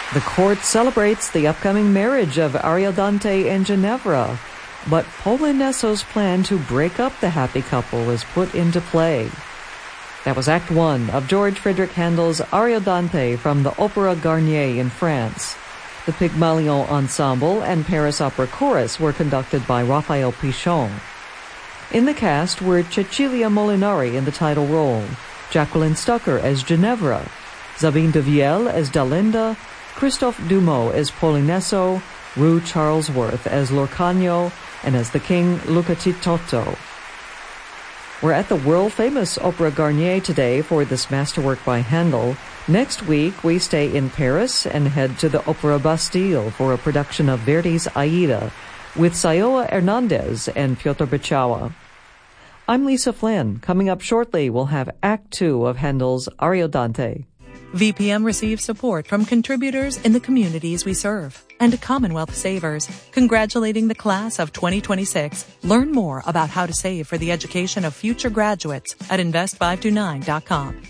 The court celebrates the upcoming marriage of Ariodante and Ginevra, but Polineso's plan to break up the happy couple is put into play. That was Act 1 of George Frideric Handel's Ariodante from the Opéra Garnier in France. The Pygmalion Ensemble and Paris Opera Chorus were conducted by Raphael Pichon. In the cast were Cecilia Molinari in the title role, Jacqueline Stucker as Ginevra, Sabine de Viel as Dalinda, Christophe Dumont as Polineso, Rue Charlesworth as Lorcagno, and as the king, Luca Titotto. We're at the world-famous Opéra Garnier today for this masterwork by Handel. Next week, we stay in Paris and head to the Opéra Bastille for a production of Verdi's Aida with Sayoa Hernandez and Piotr Beczała. I'm Lisa Flynn. Coming up shortly, we'll have Act 2 of Handel's Ariodante. VPM receives support from contributors in the communities we serve and Commonwealth Savers, congratulating the class of 2026. Learn more about how to save for the education of future graduates at invest529.com.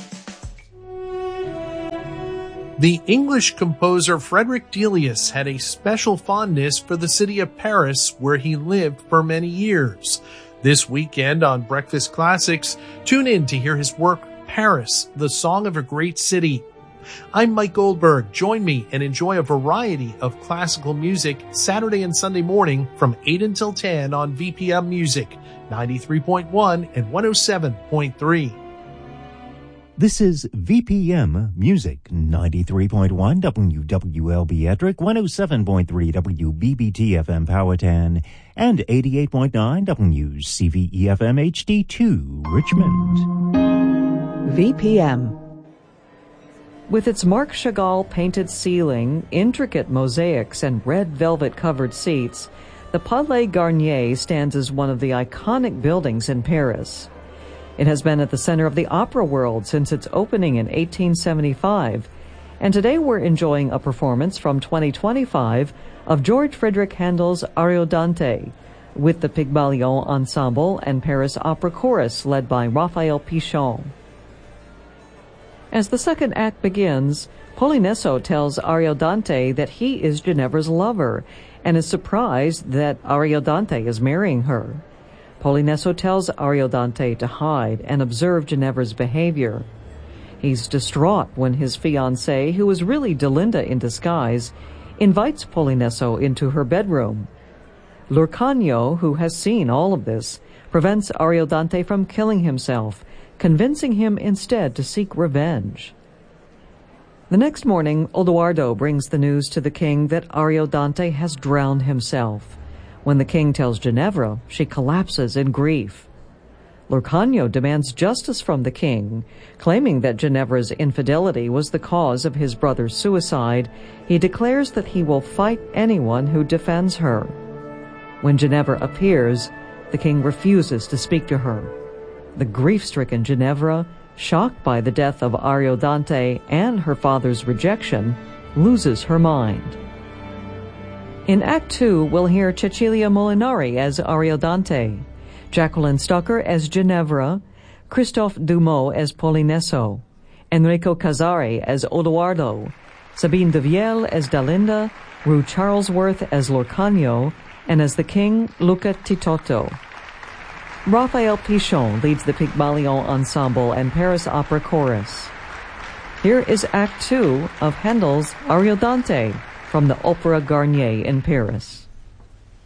The English composer Frederick Delius had a special fondness for the city of Paris, where he lived for many years. This weekend on Breakfast Classics, tune in to hear his work, Paris, the Song of a Great City. I'm Mike Goldberg. Join me and enjoy a variety of classical music Saturday and Sunday morning from 8 until 10 on VPM Music, 93.1 and 107.3. This is VPM Music, 93.1 WWLB Ettrick, 107.3 WBBT FM Powhatan, and 88.9 WCVE FM HD2 Richmond. VPM. With its Marc Chagall painted ceiling, intricate mosaics, and red velvet-covered seats, the Palais Garnier stands as one of the iconic buildings in Paris. It has been at the center of the opera world since its opening in 1875, and today we're enjoying a performance from 2025 of George Frideric Handel's Ariodante, with the Pygmalion Ensemble and Paris Opera Chorus led by Raphael Pichon. As the second act begins, Polineso tells Ariodante that he is Ginevra's lover and is surprised that Ariodante is marrying her. Polineso tells Ariodante to hide and observe Ginevra's behavior. He's distraught when his fiancée, who is really Dalinda in disguise, invites Polineso into her bedroom. Lorcagno, who has seen all of this, prevents Ariodante from killing himself, convincing him instead to seek revenge. The next morning, Odoardo brings the news to the king that Ariodante has drowned himself. When the king tells Ginevra, she collapses in grief. Lorcagno demands justice from the king, claiming that Ginevra's infidelity was the cause of his brother's suicide. He declares that he will fight anyone who defends her. When Ginevra appears, the king refuses to speak to her. The grief-stricken Ginevra, shocked by the death of Ariodante and her father's rejection, loses her mind. In Act 2, we'll hear Cecilia Molinari as Ariodante, Jacqueline Stucker as Ginevra, Christophe Dumont as Polineso, Enrico Casari as Odoardo, Sabine de Viel as Dalinda, Rue Charlesworth as Lorcagno, and as the king, Luca Titotto. Raphael Pichon leads the Pygmalion Ensemble and Paris Opera Chorus. Here is Act 2 of Handel's Ariodante from the Opéra Garnier in Paris.